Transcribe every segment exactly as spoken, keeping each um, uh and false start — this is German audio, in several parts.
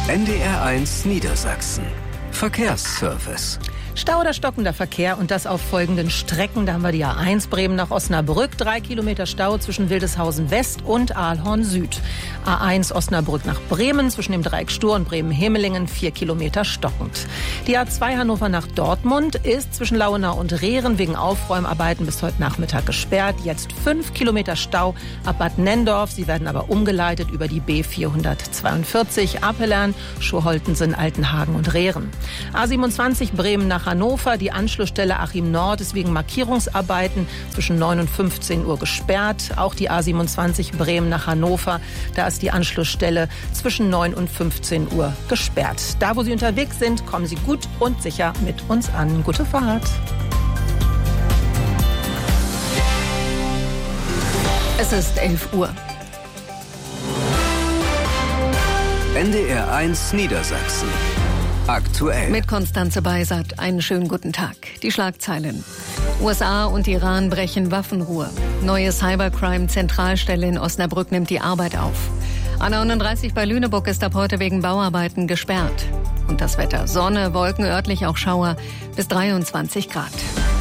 N D R eins Niedersachsen. Verkehrsservice. Stau oder stockender Verkehr und das auf folgenden Strecken. Da haben wir die A eins Bremen nach Osnabrück, drei Kilometer Stau zwischen Wildeshausen West und Ahlhorn Süd. A eins Osnabrück nach Bremen zwischen dem Dreieck Stur und Bremen-Hemelingen, vier Kilometer stockend. Die A zwei Hannover nach Dortmund ist zwischen Lauenau und Rehren wegen Aufräumarbeiten bis heute Nachmittag gesperrt. Jetzt fünf Kilometer Stau ab Bad Nendorf. Sie werden aber umgeleitet über die B vierhundertzweiundvierzig Apelern, Schurholtensen, Altenhagen und Rehren. A siebenundzwanzig Bremen nach Hannover. Die Anschlussstelle Achim Nord ist wegen Markierungsarbeiten zwischen neun und fünfzehn Uhr gesperrt. Auch die A siebenundzwanzig Bremen nach Hannover. Da ist die Anschlussstelle zwischen neun und fünfzehn Uhr gesperrt. Da, wo Sie unterwegs sind, kommen Sie gut und sicher mit uns an. Gute Fahrt. Es ist elf Uhr. N D R eins Niedersachsen. Aktuell. Mit Konstanze Beisert. Einen schönen guten Tag. Die Schlagzeilen. U S A und Iran brechen Waffenruhe. Neue Cybercrime-Zentralstelle in Osnabrück nimmt die Arbeit auf. A neununddreißig bei Lüneburg ist ab heute wegen Bauarbeiten gesperrt. Und das Wetter. Sonne, Wolken, örtlich auch Schauer bis dreiundzwanzig Grad.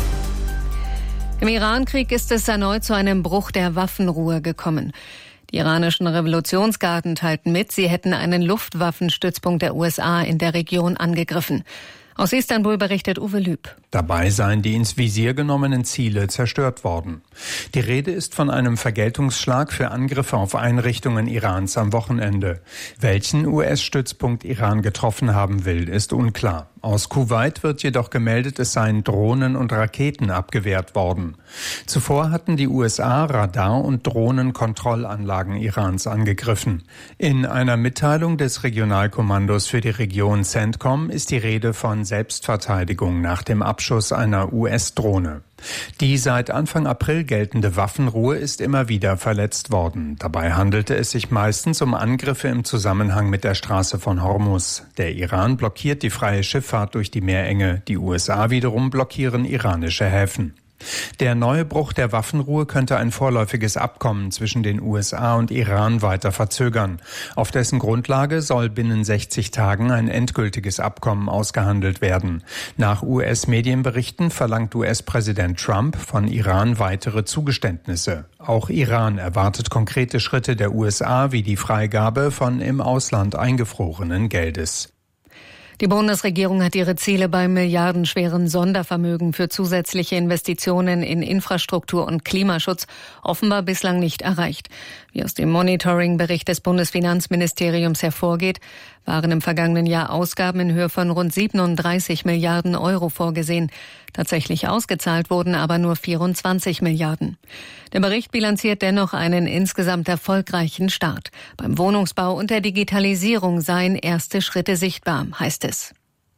Im Irankrieg ist es erneut zu einem Bruch der Waffenruhe gekommen. Die iranischen Revolutionsgarden teilten mit, sie hätten einen Luftwaffenstützpunkt der U S A in der Region angegriffen. Aus Istanbul berichtet Uwe Lüb. Dabei seien die ins Visier genommenen Ziele zerstört worden. Die Rede ist von einem Vergeltungsschlag für Angriffe auf Einrichtungen Irans am Wochenende. Welchen U S-Stützpunkt Iran getroffen haben will, ist unklar. Aus Kuwait wird jedoch gemeldet, es seien Drohnen und Raketen abgewehrt worden. Zuvor hatten die U S A Radar- und Drohnenkontrollanlagen Irans angegriffen. In einer Mitteilung des Regionalkommandos für die Region CENTCOM ist die Rede von Selbstverteidigung nach dem Abschuss einer U S-Drohne. Die seit Anfang April geltende Waffenruhe ist immer wieder verletzt worden. Dabei handelte es sich meistens um Angriffe im Zusammenhang mit der Straße von Hormuz. Der Iran blockiert die freie Schifffahrt durch die Meerenge. Die U S A wiederum blockieren iranische Häfen. Der neue Bruch der Waffenruhe könnte ein vorläufiges Abkommen zwischen den U S A und Iran weiter verzögern. Auf dessen Grundlage soll binnen sechzig Tagen ein endgültiges Abkommen ausgehandelt werden. Nach U S-Medienberichten verlangt U S-Präsident Trump von Iran weitere Zugeständnisse. Auch Iran erwartet konkrete Schritte der U S A wie die Freigabe von im Ausland eingefrorenen Geldes. Die Bundesregierung hat ihre Ziele beim milliardenschweren Sondervermögen für zusätzliche Investitionen in Infrastruktur und Klimaschutz offenbar bislang nicht erreicht. Wie aus dem Monitoring-Bericht des Bundesfinanzministeriums hervorgeht, waren im vergangenen Jahr Ausgaben in Höhe von rund siebenunddreißig Milliarden Euro vorgesehen. Tatsächlich ausgezahlt wurden aber nur vierundzwanzig Milliarden. Der Bericht bilanziert dennoch einen insgesamt erfolgreichen Start. Beim Wohnungsbau und der Digitalisierung seien erste Schritte sichtbar, heißt es.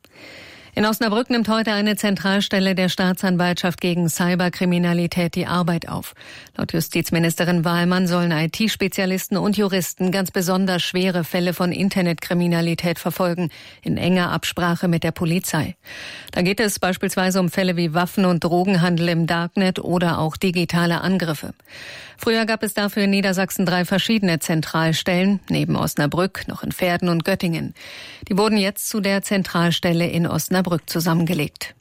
In Osnabrück nimmt heute eine Zentralstelle der Staatsanwaltschaft gegen Cyberkriminalität die Arbeit auf. Laut Justizministerin Wahlmann sollen I T-Spezialisten und Juristen ganz besonders schwere Fälle von Internetkriminalität verfolgen, in enger Absprache mit der Polizei. Da geht es beispielsweise um Fälle wie Waffen- und Drogenhandel im Darknet oder auch digitale Angriffe. Früher gab es dafür in Niedersachsen drei verschiedene Zentralstellen, neben Osnabrück noch in Verden und Göttingen. Die wurden jetzt zu der Zentralstelle in Osnabrück zusammengelegt.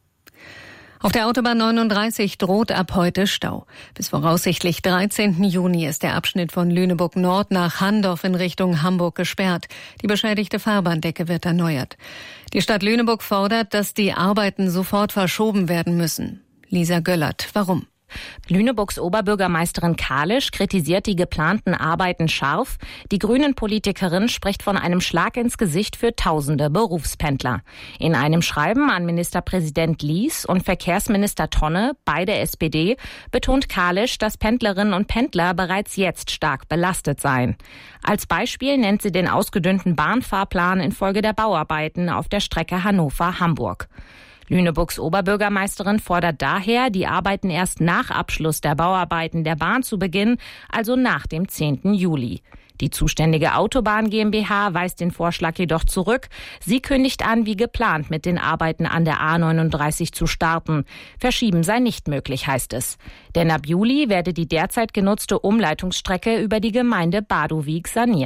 Auf der Autobahn neununddreißig droht ab heute Stau. Bis voraussichtlich dreizehnten Juni ist der Abschnitt von Lüneburg Nord nach Handorf in Richtung Hamburg gesperrt. Die beschädigte Fahrbahndecke wird erneuert. Die Stadt Lüneburg fordert, dass die Arbeiten sofort verschoben werden müssen. Lisa Göllert, warum? Lüneburgs Oberbürgermeisterin Kalisch kritisiert die geplanten Arbeiten scharf. Die Grünen-Politikerin spricht von einem Schlag ins Gesicht für tausende Berufspendler. In einem Schreiben an Ministerpräsident Lies und Verkehrsminister Tonne, beide S P D, betont Kalisch, dass Pendlerinnen und Pendler bereits jetzt stark belastet seien. Als Beispiel nennt sie den ausgedünnten Bahnfahrplan infolge der Bauarbeiten auf der Strecke Hannover-Hamburg. Lüneburgs Oberbürgermeisterin fordert daher, die Arbeiten erst nach Abschluss der Bauarbeiten der Bahn zu beginnen, also nach dem zehnten Juli. Die zuständige Autobahn GmbH weist den Vorschlag jedoch zurück. Sie kündigt an, wie geplant mit den Arbeiten an der A neununddreißig zu starten. Verschieben sei nicht möglich, heißt es. Denn ab Juli werde die derzeit genutzte Umleitungsstrecke über die Gemeinde Badowig saniert.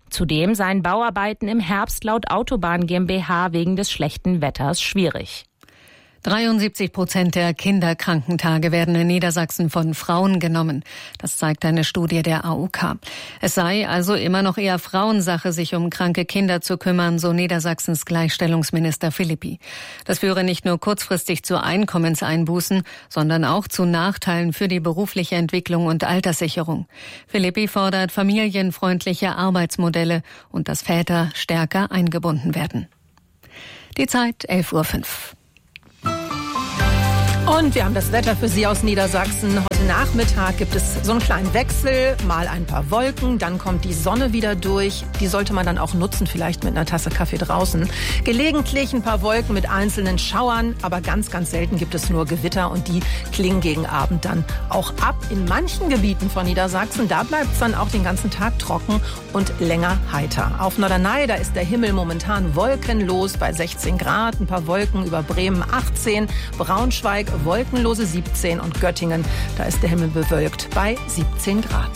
Zudem seien Bauarbeiten im Herbst laut Autobahn GmbH wegen des schlechten Wetters schwierig. dreiundsiebzig Prozent der Kinderkrankentage werden in Niedersachsen von Frauen genommen. Das zeigt eine Studie der A O K. Es sei also immer noch eher Frauensache, sich um kranke Kinder zu kümmern, so Niedersachsens Gleichstellungsminister Philippi. Das führe nicht nur kurzfristig zu Einkommenseinbußen, sondern auch zu Nachteilen für die berufliche Entwicklung und Alterssicherung. Philippi fordert familienfreundliche Arbeitsmodelle und dass Väter stärker eingebunden werden. Die Zeit elf Uhr fünf. Und wir haben das Wetter für Sie aus Niedersachsen. Heute Nachmittag gibt es so einen kleinen Wechsel, mal ein paar Wolken, dann kommt die Sonne wieder durch. Die sollte man dann auch nutzen, vielleicht mit einer Tasse Kaffee draußen. Gelegentlich ein paar Wolken mit einzelnen Schauern, aber ganz, ganz selten gibt es nur Gewitter und die klingen gegen Abend dann auch ab. In manchen Gebieten von Niedersachsen, da bleibt es dann auch den ganzen Tag trocken und länger heiter. Auf Norderney, da ist der Himmel momentan wolkenlos bei sechzehn Grad, ein paar Wolken über Bremen achtzehn, Braunschweig wolkenlose siebzehn und Göttingen, da ist der Himmel bewölkt bei siebzehn Grad.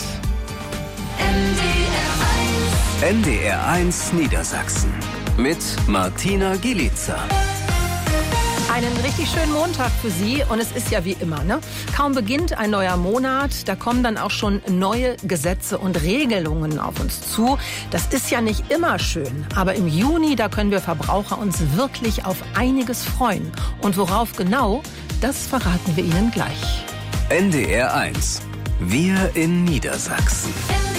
N D R eins Niedersachsen mit Martina Gielitzer. Einen richtig schönen Montag für Sie und es ist ja wie immer, ne? Kaum beginnt ein neuer Monat, da kommen dann auch schon neue Gesetze und Regelungen auf uns zu. Das ist ja nicht immer schön, aber im Juni, da können wir Verbraucher uns wirklich auf einiges freuen. Und worauf genau, das verraten wir Ihnen gleich. N D R eins. Wir in Niedersachsen.